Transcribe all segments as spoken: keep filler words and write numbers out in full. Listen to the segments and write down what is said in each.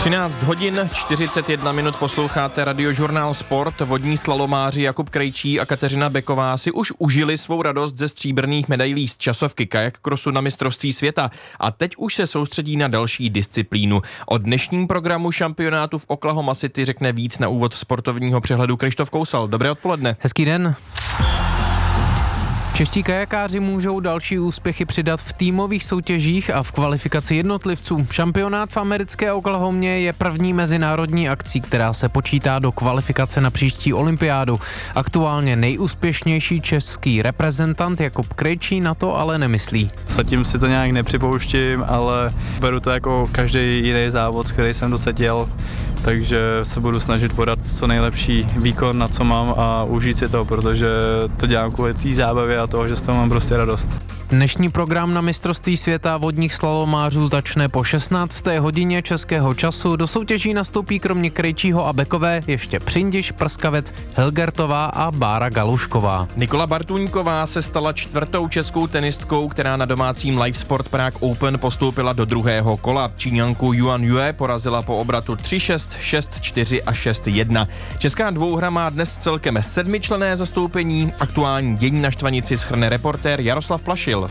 třináct hodin čtyřicet jedna minut posloucháte Radiožurnál Sport. Vodní slalomáři Jakub Krejčí a Kateřina Beková si už užili svou radost ze stříbrných medailí z časovky kajak krosu na mistrovství světa a teď už se soustředí na další disciplínu. O dnešním programu šampionátu v Oklahoma City řekne víc na úvod sportovního přehledu Krištof Kousal. Dobré odpoledne. Hezký den. Čeští kajakáři můžou další úspěchy přidat v týmových soutěžích a v kvalifikaci jednotlivců. Šampionát v americké Oklahomě je první mezinárodní akcí, která se počítá do kvalifikace na příští olympiádu. Aktuálně nejúspěšnější český reprezentant Jakub Krejčí na to ale nemyslí. Zatím si to nějak nepřipouštím, ale beru to jako každý jiný závod, který jsem dosud jel, takže se budu snažit podat co nejlepší výkon, na co mám a užít si to, protože to dělám kvůli té zábavě a toho, že z toho mám prostě radost. Dnešní program na mistrovství světa vodních slalomářů začne po šestnácté hodině českého času. Do soutěží nastoupí kromě Krejčího a Bekové ještě Přindiš, Prskavec, Helgertová a Bára Galušková. Nikola Bartůňková se stala čtvrtou českou tenistkou, která na domácím Live Sport Prague Open postoupila do druhého kola. Číňanku Yuan Yue porazila po obratu tři šest, šest čtyři a šest jedna. Česká dvouhra má dnes celkem sedmičlenné zastoupení. Aktuální dění na štvanici shrne reportér Jaroslav Plašil.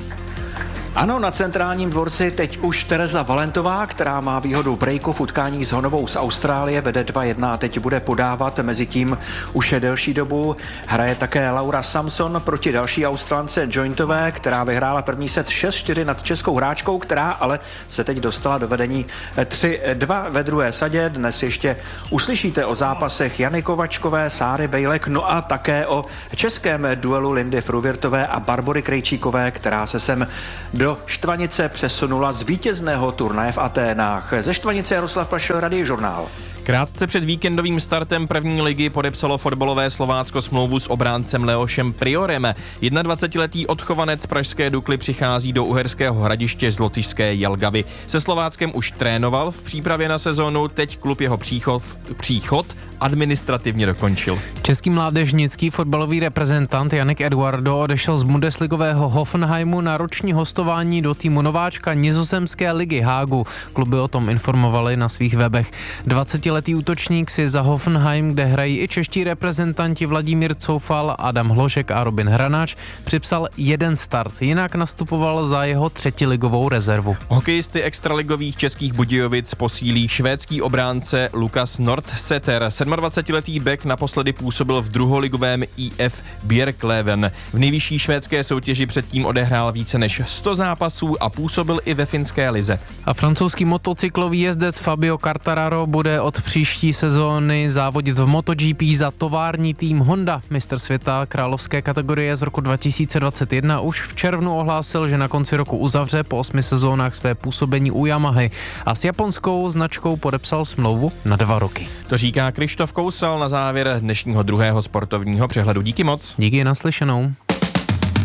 Ano, na centrálním dvorci teď už Tereza Valentová, která má výhodu breaku v utkání s Honovou z Austrálie, vede dva jedna a teď bude podávat, mezitím už je delší dobu. Hraje také Laura Samson proti další Australance Jointové, která vyhrála první set šest čtyři nad českou hráčkou, která ale se teď dostala do vedení tři dva ve druhé sadě. Dnes ještě uslyšíte o zápasech Jany Kovačkové, Sáry Bejlek, no a také o českém duelu Lindy Fruvirtové a Barbory Krejčíkové, která se sem do Štvanice přesunula z vítězného turnaje v Aténách. Ze Štvanice Jaroslav Plašil, Radiožurnál. Krátce před víkendovým startem první ligy podepsalo fotbalové Slovácko smlouvu s obráncem Leošem Priorem. jednadvacetiletý odchovanec pražské Dukly přichází do Uherského Hradiště z lotyšské Jelgavy. Se Slováckem už trénoval v přípravě na sezónu, teď klub jeho příchod, příchod administrativně dokončil. Český mládežnický fotbalový reprezentant Janek Eduardo odešel z bundesligového Hoffenheimu na roční hostování do týmu nováčka nizozemské ligy Hágu. Kluby o tom informovali na svých webech. dvacetiletý útočník si za Hoffenheim, kde hrají i čeští reprezentanti Vladimír Coufal, Adam Hložek a Robin Hranáč, připsal jeden start, jinak nastupoval za jeho třetiligovou rezervu. Hokejisty extraligových Českých Budějovic posílí švédský obránce Lukas Nordseter. sedmadvacetiletý bek naposledy působil v druholigovém I F Björklöven. V nejvyšší švédské soutěži předtím odehrál více než sto zápasů a působil i ve finské lize. A francouzský motocyklový jezdec Fabio Quartararo bude od příští sezóny závodit v MotoGP za tovární tým Honda. Mistr světa královské kategorie z roku dva tisíce dvacet jedna už v červnu ohlásil, že na konci roku uzavře po osmi sezónách své působení u Yamahy a s japonskou značkou podepsal smlouvu na dva roky. To říká Krištof Kousal na závěr dnešního druhého sportovního přehledu. Díky moc. Díky, naslyšenou.